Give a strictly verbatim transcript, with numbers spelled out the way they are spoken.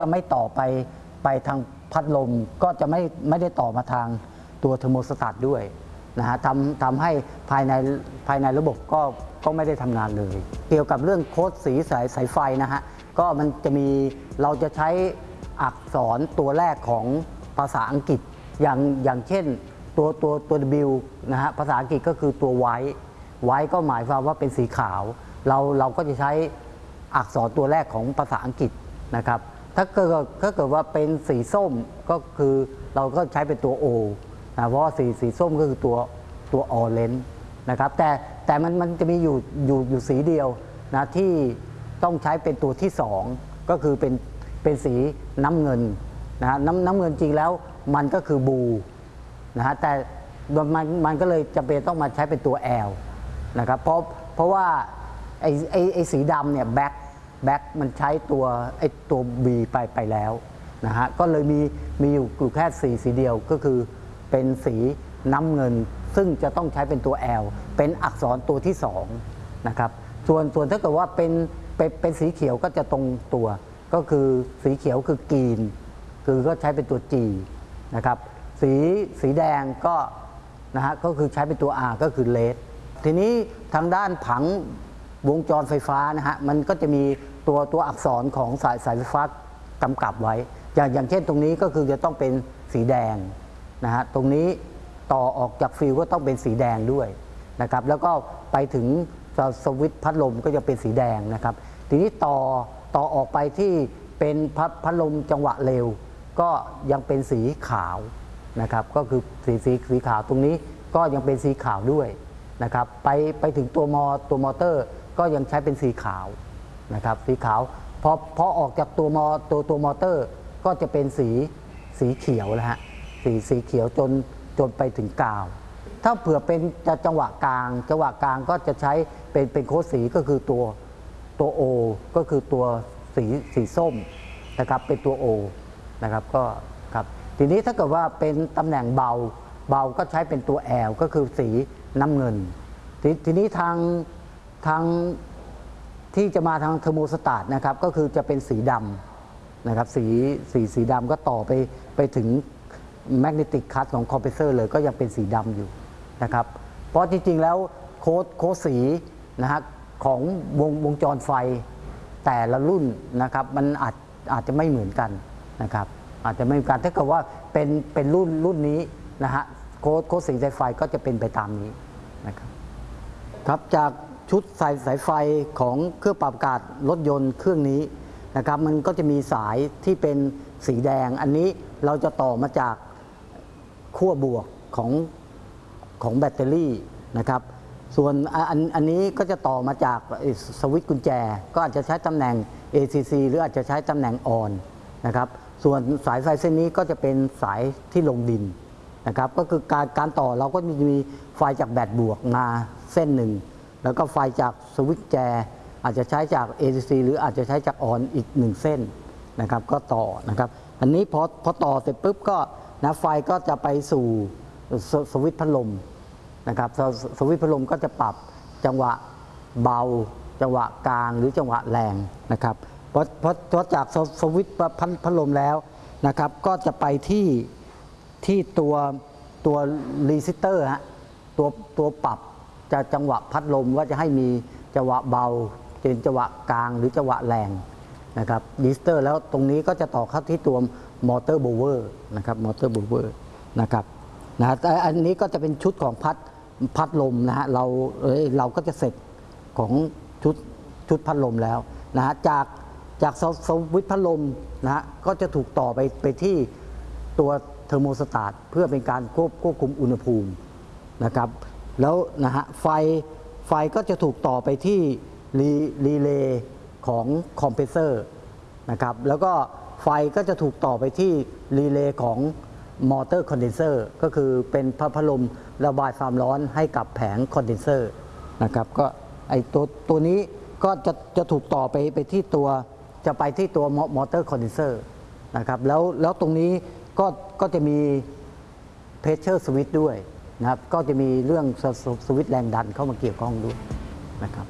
ไม่ต่อไปไปทางพัดลมก็จะไม่ไม่ได้ต่อมาทางตัวเทอร์โมสตัตด้วยนะฮะทำทำให้ภายในภายในระบบก็ก็ไม่ได้ทำงานเลย เกี่ยวกับเรื่องโค้ดสีสายสายไฟนะฮะก็มันจะมีเราจะใช้อักษรตัวแรกของภาษาอังกฤษอย่างอย่างเช่นตัวตัวตัว W นะฮะภาษาอังกฤษก็คือตัวไวท์ไวท์ก็หมายความว่าเป็นสีขาวเราเราก็จะใช้อักษรตัวแรกของภาษาอังกฤษนะครับถ้าเกิดถ้าเกิดว่าเป็นสีส้มก็คือเราก็ใช้เป็นตัว O นะเพราะว่าสีสีส้มก็คือตัวตัวออเรนจ์นะครับแต่แต่มันมันจะมีอยู่อยู่อยู่สีเดียวนะที่ต้องใช้เป็นตัวที่สองก็คือเป็นเป็นสีน้ำเงินนะฮะน้ำน้ำเงินจริงแล้วมันก็คือบูนะฮะแต่มันมันก็เลยจำเป็นต้องมาใช้เป็นตัว L นะครับเพราะเพราะว่าไอ้ไอ้ไอ้สีดำเนี่ยแบ็คแบ็คมันใช้ตัวไอ้ตัว B ไปไปแล้วนะฮะก็เลยมีมีอยู่แค่สีสีเดียวก็คือเป็นสีน้ำเงินซึ่งจะต้องใช้เป็นตัว L เป็นอักษรตัวที่สองนะครับส่วนส่วนถ้าเกิดว่าเป็นเป็นเป็นสีเขียวก็จะตรงตัวก็คือสีเขียวคือกรีนคือก็ใช้เป็นตัว G นะครับสีสีแดงก็นะฮะก็คือใช้เป็นตัว R ก็คือ Red ทีนี้ทางด้านผังวงจรไฟฟ้านะฮะมันก็จะมีตัวตัวอักษรของสายสายไฟฟ้ากำกับไว้อย่างอย่างเช่นตรงนี้ก็คือจะต้องเป็นสีแดงนะฮะตรงนี้ต่อออกจากฟิวก็ต้องเป็นสีแดงด้วยนะครับแล้วก็ไปถึงสวิตช์พัดลมก็จะเป็นสีแดงนะครับทีนี้ต่อต่อออกไปที่เป็นพัดพัดลมจังหวะเร็วก็ยังเป็นสีขาวนะครับก็คือสีสีสีขาวตรงนี้ก็ยังเป็นสีขาวด้วยนะครับไปไปถึงตัวมอตัวมอเตอร์ก็ยังใช้เป็นสีขาวนะครับสีขาวพอพอออกจากตัวมอตัวตัวมอเตอร์ก็จะเป็นสีสีเขียวแล้วฮะสีสีเขียวจนจนไปถึงกาวถ้าเผื่อเป็นจะจังหวะกลางจังหวะกลางก็จะใช้เป็นเป็นโค้ดสีก็คือตัวตัว O ก็คือตัวสีสีส้มนะครับเป็นตัว O นะครับก็ครับทีนี้ถ้าเกิดว่าเป็นตำแหน่งเบาเบาก็ใช้เป็นตัว L ก็คือสีน้ำเงินททีนี้ทางทางที่จะมาทางเทอร์โมสตัตนะครับก็คือจะเป็นสีดำนะครับสีสีสีดำก็ต่อไปไปถึงแมกเนติกคัทของคอมเพรสเซอร์เลยก็ยังเป็นสีดำอยู่นะครับเพราะจริงๆแล้วโค้ดโค้ดสีนะฮะของวงวงจรไฟแต่ละรุ่นนะครับมันอาจอาจจะไม่เหมือนกันนะครับอาจจะไม่เหมือนกันถ้าเกิดว่าเป็นเป็นรุ่นรุ่นนี้นะฮะโค้ดโค้ดสีสายไฟก็จะเป็นไปตามนี้นะครับครับจากชุดสายสายไฟของเครื่องปรับอากาศรถยนต์เครื่องนี้นะครับมันก็จะมีสายที่เป็นสีแดงอันนี้เราจะต่อมาจากขั้วบวกของของแบตเตอรี่นะครับส่วนอันอันนี้ก็จะต่อมาจากสวิตช์กุญแจก็อาจจะใช้ตำแหน่ง เอ ซี ซี หรืออาจจะใช้ตำแหน่งออนนะครับส่วนสายไฟเส้นนี้ก็จะเป็นสายที่ลงดินนะครับก็คือการการต่อเราก็จะมีไฟจากแบตบวกมาเส้นหนึ่งแล้วก็ไฟจากสวิตช์แจอาจจะใช้จาก เอ ซี ซี หรืออาจจะใช้จากออนอีกหนึ่งเส้นนะครับก็ต่อนะครับอันนี้พอพอต่อเสร็จปุ๊บก็นะไฟก็จะไปสู่สสวิตช์พัดลมนะครับสสวิตช์พัดลมก็จะปรับจังหวะเบาจังหวะกลางหรือจังหวะแรงนะครับพอพอพอจากสสวิตช์พัดพัดลมแล้วนะครับก็จะไปที่ที่ตัวตัวรีซิสเตอร์ฮะตัวตัวปรับจะจังหวะพัดลมว่าจะให้มีจังหวะเบาเป็นจังหวะกลางหรือจังหวะแรงนะครับรีซิสเตอร์แล้วตรงนี้ก็จะต่อเข้าที่ตัวมอเตอร์โบเวอร์นะครับมอเตอร์โบเวอร์นะครับนะแต่อันนี้ก็จะเป็นชุดของพัดพัดลมนะฮะเราเอ้ยเราก็จะเสร็จของชุดชุดพัดลมแล้วนะฮะจากจากสวิตช์พัดลมนะฮะก็จะถูกต่อไปไปที่ตัวเทอร์โมสตัตเพื่อเป็นการควบควบคุมอุณหภูมินะครับแล้วนะฮะไฟไฟก็จะถูกต่อไปที่รีรีเลย์ของคอมเพรสเซอร์นะครับแล้วก็ไฟก็จะถูกต่อไปที่รีเลย์ของมอเตอร์คอนเดนเซอร์ก็คือเป็นพัดลมระบายความร้อนให้กับแผงคอนเดนเซอร์นะครับก็ไอตัวตัวนี้ก็จะจะถูกต่อไปไปที่ตัวจะไปที่ตัวมอเตอร์คอนเดนเซอร์นะครับแล้วแล้วตรงนี้ก็ก็จะมีเพรสเชอร์สวิตช์ด้วยนะครับก็จะมีเรื่องสวิตช์แรงดันเข้ามาเกี่ยวข้องด้วยนะครับ